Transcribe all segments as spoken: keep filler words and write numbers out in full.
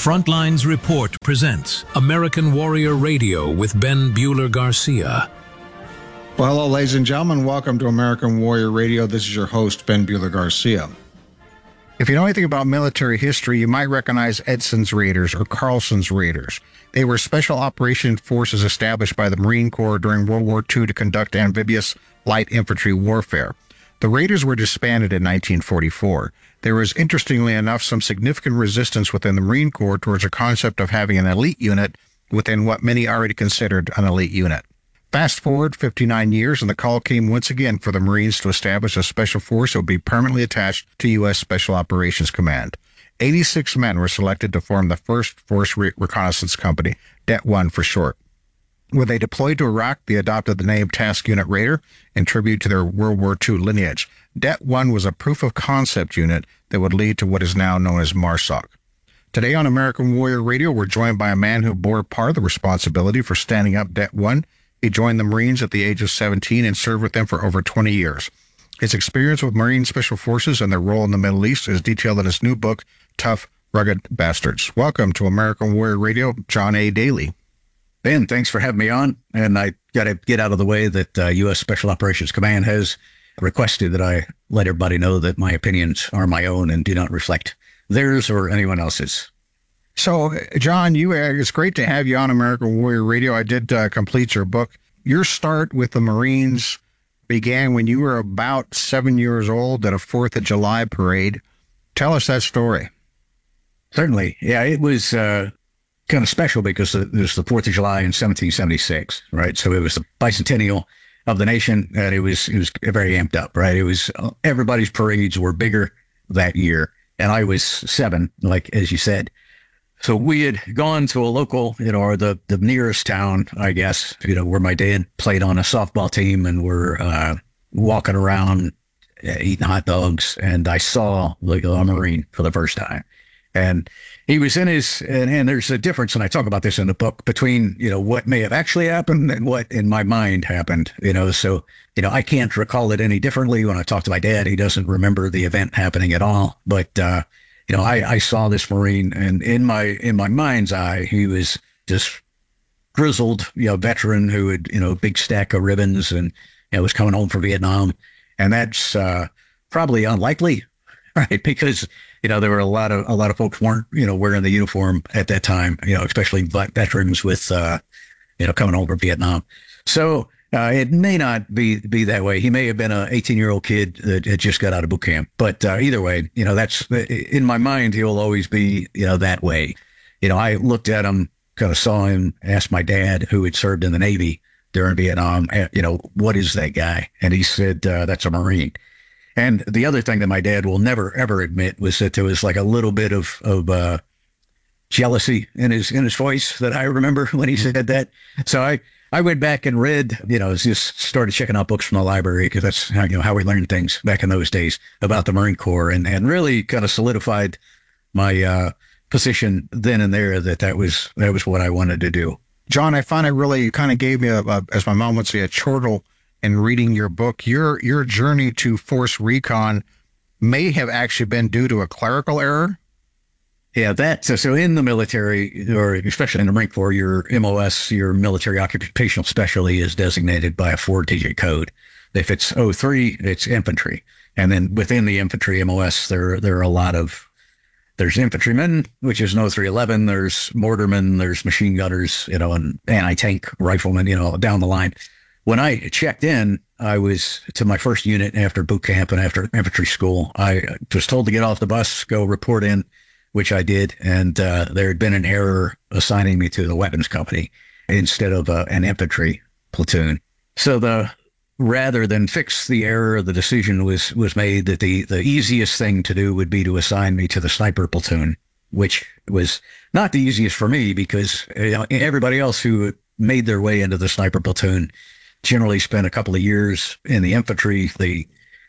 Frontlines Report presents American Warrior Radio with Ben Bueller Garcia. Well, hello, ladies and gentlemen. Welcome to American Warrior Radio. This is your host, Ben Bueller Garcia. If you know anything about military history, you might recognize Edson's Raiders or Carlson's Raiders. They were special operations forces established by the Marine Corps during World War Two to conduct amphibious light infantry warfare. The Raiders were disbanded in nineteen forty-four. There was, interestingly enough, some significant resistance within the Marine Corps towards the concept of having an elite unit within what many already considered an elite unit. Fast forward fifty-nine years, and the call came once again for the Marines to establish a special force that would be permanently attached to U S Special Operations Command. eighty-six men were selected to form the first Force Re- Reconnaissance Company, D E T one for short. When they deployed to Iraq, they adopted the name Task Unit Raider in tribute to their World War Two lineage. D E T one was a proof-of-concept unit that would lead to what is now known as MARSOC. Today on American Warrior Radio, we're joined by a man who bore part of the responsibility for standing up D E T one. He joined the Marines at the age of seventeen and served with them for over twenty years. His experience with Marine Special Forces and their role in the Middle East is detailed in his new book, Tough, Rugged Bastards. Welcome to American Warrior Radio, John A. Daly. Ben, thanks for having me on. And I got to get out of the way that uh, U S Special Operations Command has requested that I let everybody know that my opinions are my own and do not reflect theirs or anyone else's. So, John, you uh, it's great to have you on American Warrior Radio. I did uh, complete your book. Your start with the Marines began when you were about seven years old at a fourth of July parade. Tell us that story. Certainly. Yeah, it was uh, kind of special because it was the fourth of July in seventeen seventy-six, right? So it was the bicentennial of the nation, and it was, it was very amped up, right? It was, uh, everybody's parades were bigger that year, and I was seven, like, as you said. So we had gone to a local, you know, or the, the nearest town, I guess, you know, where my dad played on a softball team, and we're uh, walking around uh, eating hot dogs. And I saw like a Marine for the first time. And he was in his, and, and there's a difference, and I talk about this in the book, between, you know, what may have actually happened and what in my mind happened, you know. So, you know, I can't recall it any differently. When I talk to my dad, he doesn't remember the event happening at all. But, uh, You know, I, I saw this Marine, and in my in my mind's eye, he was just grizzled, you know, veteran who had, you know, big stack of ribbons, and, you know, was coming home from Vietnam. And that's uh, probably unlikely, right? Because, you know, there were a lot of a lot of folks weren't, you know, wearing the uniform at that time, you know, especially black veterans with, uh, you know, coming home from Vietnam. So Uh, it may not be be that way. He may have been an eighteen-year-old kid that had just got out of boot camp. But uh, either way, you know, that's in my mind, he'll always be, you know, that way. You know, I looked at him, kind of saw him, asked my dad, who had served in the Navy during Vietnam, you know, what is that guy? And he said, uh, that's a Marine. And the other thing that my dad will never, ever admit was that there was like a little bit of, of uh, jealousy in his in his voice that I remember when he said that. So I, I went back and read, you know, just started checking out books from the library, because that's how, you know, how we learned things back in those days about the Marine Corps, and, and really kind of solidified my uh, position then and there that that was, that was what I wanted to do. John, I find it really kind of gave me, a, a, as my mom would say, a chortle in reading your book. Your, your journey to Force Recon may have actually been due to a clerical error. Yeah, that, so, so in the military, or especially in the Marine Corps, your M O S, your military occupational specialty, is designated by a four-digit code. If it's oh three, it's infantry. And then within the infantry M O S, there, there are a lot of, there's infantrymen, which is an oh three eleven, there's mortarmen, there's machine gunners, you know, and anti-tank riflemen, you know, down the line. When I checked in, I was to my first unit after boot camp and after infantry school. I was told to get off the bus, go report in, which I did, and uh, there had been an error assigning me to the weapons company instead of uh, an infantry platoon. So the rather than fix the error, the decision was was made that the the easiest thing to do would be to assign me to the sniper platoon, which was not the easiest for me, because, you know, everybody else who made their way into the sniper platoon generally spent a couple of years in the infantry. They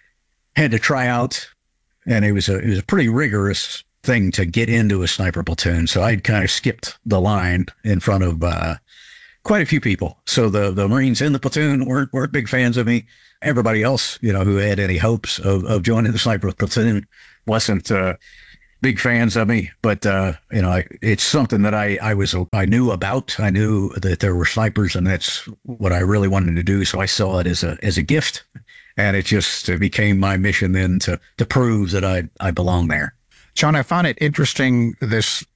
had to try out, and it was a it was a pretty rigorous thing to get into a sniper platoon. So I'd kind of skipped the line in front of uh, quite a few people. So the, the Marines in the platoon weren't, weren't big fans of me. Everybody else, you know, who had any hopes of, of joining the sniper platoon wasn't, uh, big fans of me, but, uh, you know, I, it's something that I, I was, I knew about. I knew that there were snipers, and that's what I really wanted to do. So I saw it as a, as a gift, and it just it became my mission then to, to prove that I, I belong there. John, I found it interesting, this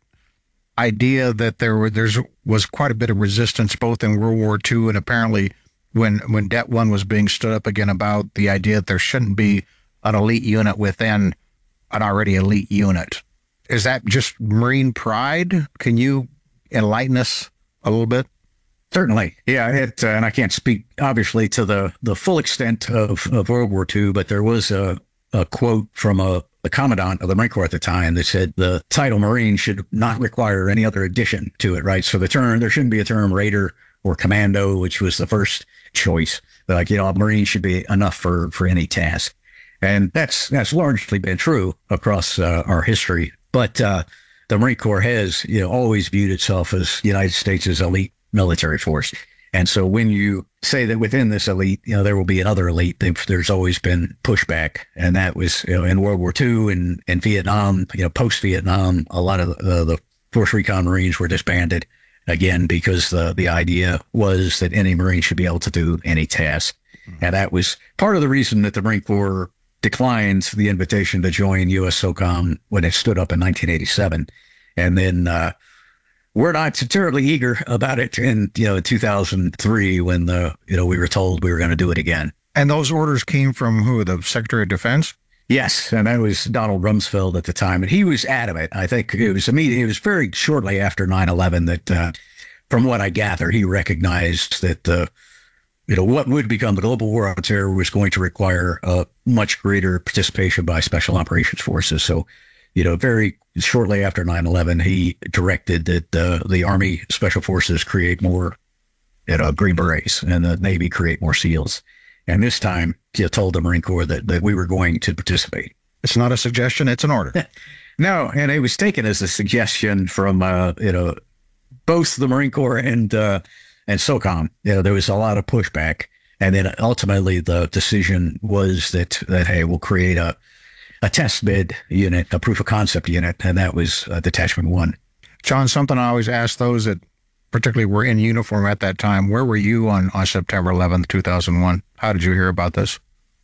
idea that there were, there's was quite a bit of resistance both in World War Two and apparently when, when Det One was being stood up again about the idea that there shouldn't be an elite unit within an already elite unit. Is that just Marine pride? Can you enlighten us a little bit? Certainly. Yeah. It, uh, and I can't speak obviously to the, the full extent of, of World War Two, but there was a, a quote from a, the commandant of the Marine Corps at the time that said the title Marine should not require any other addition to it, right? So the term, there shouldn't be a term Raider or Commando, which was the first choice. Like, you know, Marine should be enough for, for any task. And that's that's largely been true across uh, our history. But uh, the Marine Corps has, you know, always viewed itself as the United States' elite military force. And so when you say that within this elite, you know, there will be another elite, there's always been pushback. And that was, you know, in World War Two and, and Vietnam, you know, post-Vietnam, a lot of the, the Force Recon Marines were disbanded, again, because the, the idea was that any Marine should be able to do any task. Mm-hmm. And that was part of the reason that the Marine Corps declined the invitation to join U S SOCOM when it stood up in nineteen eighty-seven. And then uh, we're not terribly eager about it in, you know, in two thousand three when, the, you know, we were told we were going to do it again. And those orders came from who? The Secretary of Defense? Yes. And that was Donald Rumsfeld at the time. And he was adamant. I think it was immediate. It was very shortly after nine eleven that, uh, from what I gather, he recognized that, uh, you know, what would become the global war on terror was going to require a much greater participation by special operations forces. So, you know, very shortly after nine eleven, he directed that uh, the Army Special Forces create more, you know, Green Berets and the Navy create more SEALs. And this time, he told the Marine Corps that, that we were going to participate. It's not a suggestion, it's an order. No, and it was taken as a suggestion from, uh, you know, both the Marine Corps and, uh, and SOCOM. You know, there was a lot of pushback. And then ultimately the decision was that, that hey, we'll create a, a test bed unit, a proof of concept unit, and that was uh, Detachment One. John, something I always ask those that particularly were in uniform at that time, where were you on, on September eleventh, two thousand one? How did you hear about this?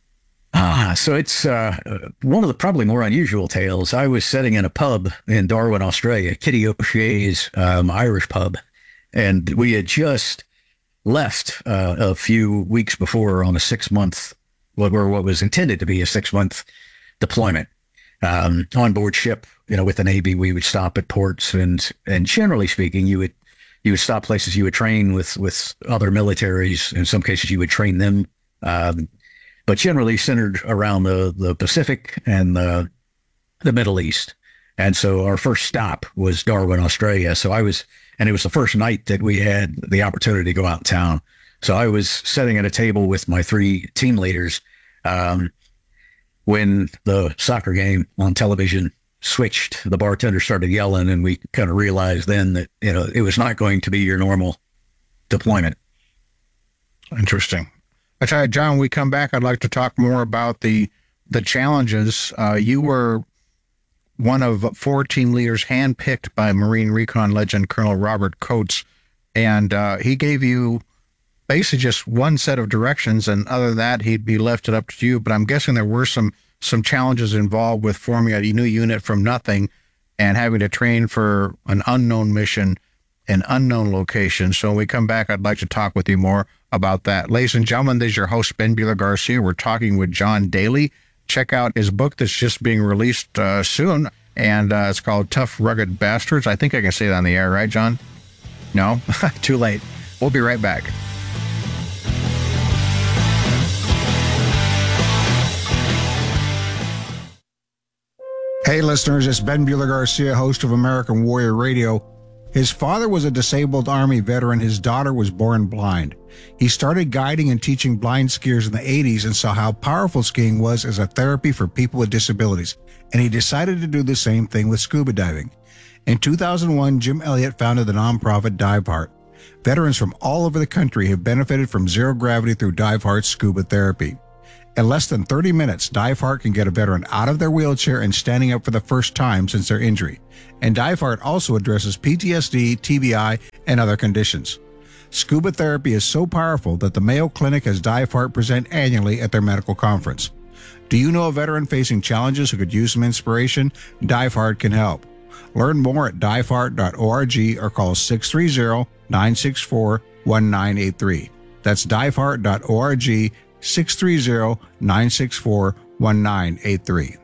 Ah, so it's uh, one of the probably more unusual tales. I was sitting in a pub in Darwin, Australia, Kitty O'Shea's um, Irish pub, and we had just left uh, a few weeks before on a six-month, what were what was intended to be a six-month deployment. Um, on board ship, you know, with the Navy, we would stop at ports, and and generally speaking, you would you would stop places you would train with with other militaries. In some cases, you would train them, um, but generally centered around the the Pacific and the the Middle East. And so our first stop was Darwin, Australia. So I was, and it was the first night that we had the opportunity to go out in town. So I was sitting at a table with my three team leaders um, when the soccer game on television switched. The bartender started yelling, and we kind of realized then that, you know, it was not going to be your normal deployment. Interesting. I tell you, John, when we come back, I'd like to talk more about the the challenges. Uh, you were one of four team leaders handpicked by Marine Recon legend Colonel Robert Coates, and uh, he gave you basically just one set of directions, and other than that, he'd be left it up to you. But I'm guessing there were some some challenges involved with forming a new unit from nothing and having to train for an unknown mission, an unknown location. So when we come back, I'd like to talk with you more about that. Ladies and gentlemen, this is your host, Ben Bueller Garcia. We're talking with John Daly. Check out his book that's just being released uh, soon, and uh, it's called Tough, Rugged Bastards. I think I can say that on the air, right, John? No? Too late. We'll be right back. Hey, listeners, it's Ben Bueller Garcia, host of American Warrior Radio. His father was a disabled Army veteran. His daughter was born blind. He started guiding and teaching blind skiers in the eighties and saw how powerful skiing was as a therapy for people with disabilities. And he decided to do the same thing with scuba diving. In two thousand one, Jim Elliott founded the nonprofit Dive Heart. Veterans from all over the country have benefited from zero gravity through Dive Heart's scuba therapy. In less than thirty minutes, DiveHeart can get a veteran out of their wheelchair and standing up for the first time since their injury. And DiveHeart also addresses P T S D, T B I, and other conditions. Scuba therapy is so powerful that the Mayo Clinic has DiveHeart present annually at their medical conference. Do you know a veteran facing challenges who could use some inspiration? DiveHeart can help. Learn more at dive heart dot org or call six three zero, nine six four, one nine eight three. That's dive heart dot org, six three zero, nine six four, one nine eight three.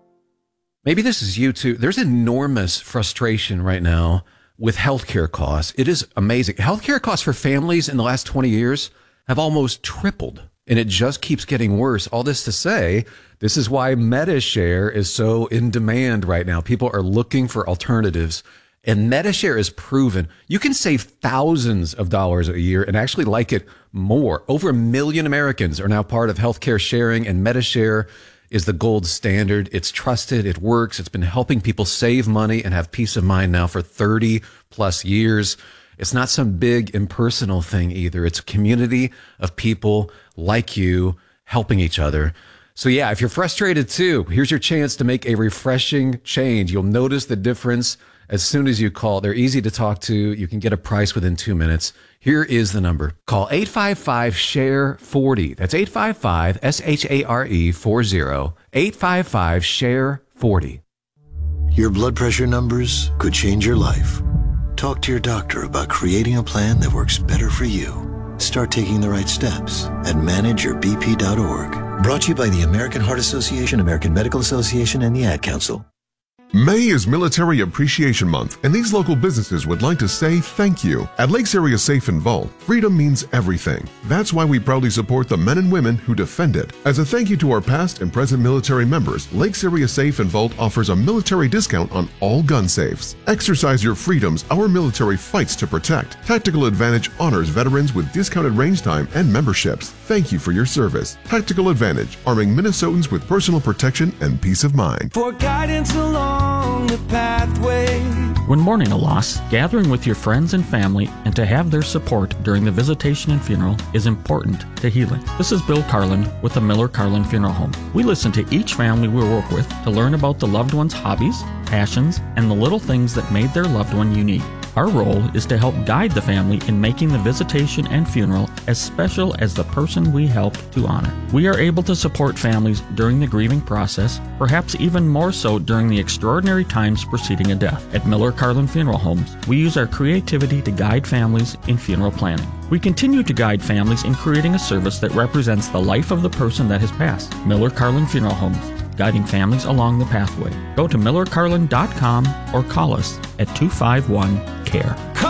Maybe this is you too. There's enormous frustration right now with healthcare costs. It is amazing. Healthcare costs for families in the last twenty years have almost tripled, and it just keeps getting worse. All this to say, this is why MediShare is so in demand right now. People are looking for alternatives, and MediShare is proven. You can save thousands of dollars a year and actually like it more. Over a million Americans are now part of healthcare sharing, and MediShare is the gold standard. It's trusted. It works. It's been helping people save money and have peace of mind now for thirty plus years. It's not some big impersonal thing either. It's a community of people like you helping each other. So yeah, if you're frustrated too, here's your chance to make a refreshing change. You'll notice the difference as soon as you call. They're easy to talk to. You can get a price within two minutes. Here is the number. Call eight five five, S H A R E, forty. That's eight five five, S H A R E, forty. eight five five, S H A R E, forty. Your blood pressure numbers could change your life. Talk to your doctor about creating a plan that works better for you. Start taking the right steps at manage your b p dot org. Brought to you by the American Heart Association, American Medical Association, and the Ad Council. May is Military Appreciation Month, and these local businesses would like to say thank you. At Lakes Area Safe and Vault, freedom means everything. That's why we proudly support the men and women who defend it. As a thank you to our past and present military members, Lakes Area Safe and Vault offers a military discount on all gun safes. Exercise your freedoms our military fights to protect. Tactical Advantage honors veterans with discounted range time and memberships. Thank you for your service. Tactical Advantage, arming Minnesotans with personal protection and peace of mind. For guidance along the pathway. When mourning a loss, gathering with your friends and family and to have their support during the visitation and funeral is important to healing. This is Bill Carlin with the Miller Carlin Funeral Home. We listen to each family we work with to learn about the loved one's hobbies, passions, and the little things that made their loved one unique. Our role is to help guide the family in making the visitation and funeral as special as the person we help to honor. We are able to support families during the grieving process, perhaps even more so during the extraordinary times preceding a death. At Miller Carlin Funeral Homes, we use our creativity to guide families in funeral planning. We continue to guide families in creating a service that represents the life of the person that has passed. Miller Carlin Funeral Homes, guiding families along the pathway. Go to miller carlin dot com or call us at two five one, C A R E.